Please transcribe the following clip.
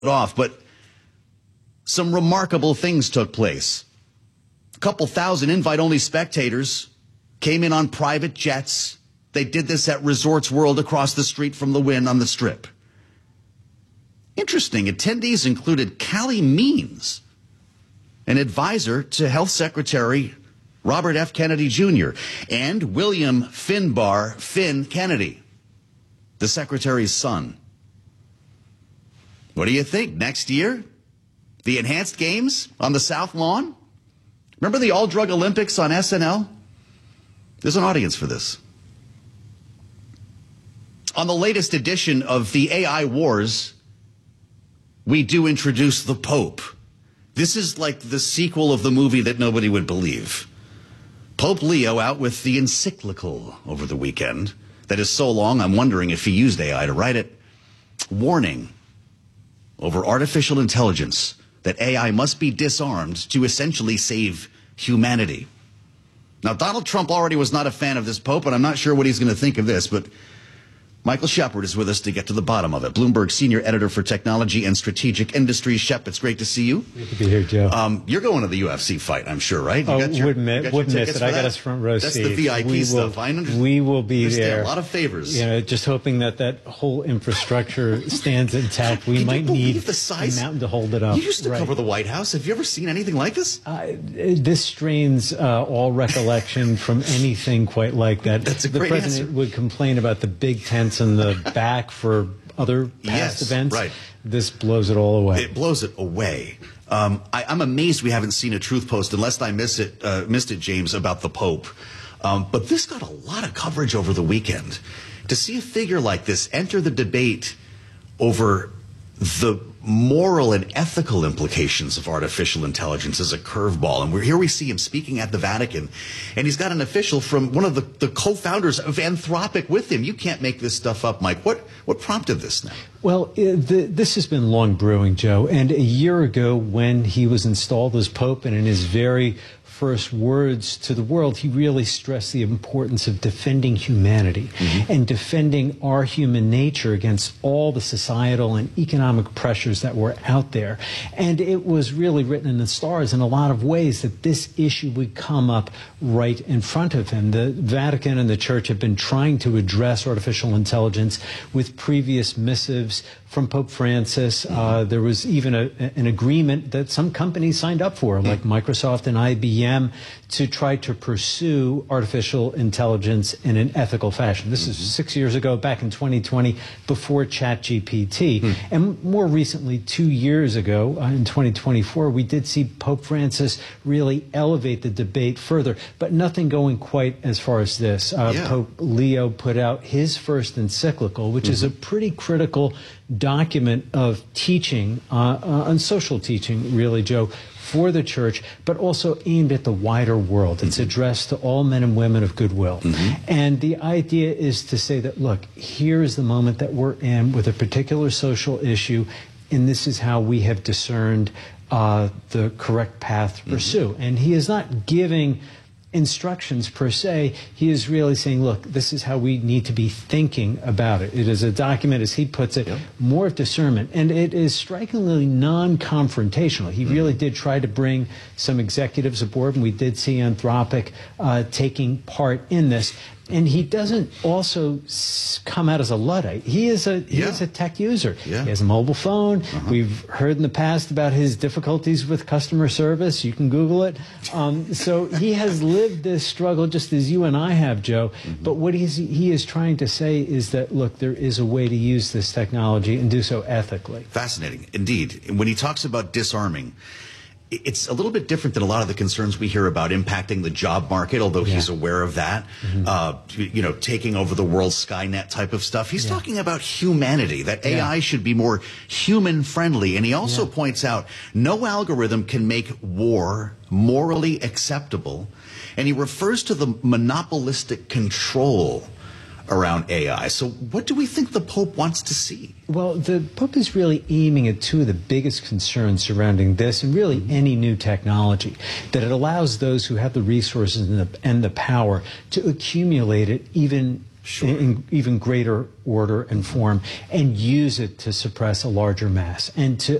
off, but some remarkable things took place. A couple thousand invite-only spectators came in on private jets. They did this at Resorts World across the street from the Wynn on the Strip. Interesting, attendees included Callie Means, an advisor to Health Secretary Robert F. Kennedy Jr., and William Finbar Finn Kennedy, the Secretary's son. What do you think? Next year, the enhanced games on the South Lawn? Remember the all-drug Olympics on SNL? There's an audience for this. On the latest edition of the AI Wars, we do introduce the Pope. This is like the sequel of the movie that nobody would believe. Pope Leo out with the encyclical over the weekend that is so long I'm wondering if he used AI to write it. Warning over artificial intelligence that AI must be disarmed to essentially save humanity. Now, Donald Trump already was not a fan of this Pope, and I'm not sure what he's going to think of this, but Michael Shepard is with us to get to the bottom of it. Bloomberg Senior Editor for Technology and Strategic Industries. Shep, it's great to see you. Great to be here, Joe. You're going to the UFC fight, I'm sure, right? Wouldn't miss it. I got us front row seats. That's the VIP stuff. I understand. We will be there. A lot of favors. You know, just hoping that whole infrastructure stands intact. We might need a mountain to hold it up. You used to cover the White House. Have you ever seen anything like this? This strains all recollection from anything quite like that. That's a great answer. The president would complain about the big tents in the back for other past events. Right. This blows it all away. It blows it away. I'm amazed we haven't seen a truth post, unless I missed it, James, about the Pope. But this got a lot of coverage over the weekend. To see a figure like this enter the debate over the moral and ethical implications of artificial intelligence is a curveball. And here we see him speaking at the Vatican, and he's got an official from one of the co-founders of Anthropic with him. You can't make this stuff up, Mike. What prompted this now? Well, this has been long brewing, Joe. And a year ago, when he was installed as Pope, and in his very first words to the world, he really stressed the importance of defending humanity and defending our human nature against all the societal and economic pressures that were out there. And it was really written in the stars in a lot of ways that this issue would come up right in front of him. The Vatican and the Church have been trying to address artificial intelligence with previous missives from Pope Francis. There was even an agreement that some companies signed up for, like Microsoft and IBM, to try to pursue artificial intelligence in an ethical fashion. This is 6 years ago, back in 2020, before ChatGPT. And more recently, 2 years ago, in 2024, we did see Pope Francis really elevate the debate further, but nothing going quite as far as this. Pope Leo put out his first encyclical, which is a pretty critical document of teaching, on social teaching, really, Joe, for the Church, but also aimed at the wider world. It's addressed to all men and women of goodwill. And the idea is to say that, look, here is the moment that we're in with a particular social issue, and this is how we have discerned the correct path to pursue. And he is not giving instructions per se. He is really saying, look, this is how we need to be thinking about it. It is a document, as he puts it, more of discernment, and it is strikingly non-confrontational. He really did try to bring some executives aboard, and we did see Anthropic taking part in this. And he doesn't also come out as a Luddite. He is a tech user. He has a mobile phone. We've heard in the past about his difficulties with customer service. You can Google it. So he has lived this struggle just as you and I have, Joe. But what he is trying to say is that, look, there is a way to use this technology and do so ethically. Fascinating, indeed. When he talks about disarming, it's a little bit different than a lot of the concerns we hear about impacting the job market, although he's aware of that, you know, taking over the world, Skynet type of stuff. He's talking about humanity, that AI should be more human-friendly. And he also points out no algorithm can make war morally acceptable. And he refers to the monopolistic control around AI. So what do we think the Pope wants to see? Well, the Pope is really aiming at two of the biggest concerns surrounding this and really any new technology, that it allows those who have the resources and the power to accumulate it even Sure. in even greater order and form, and use it to suppress a larger mass and to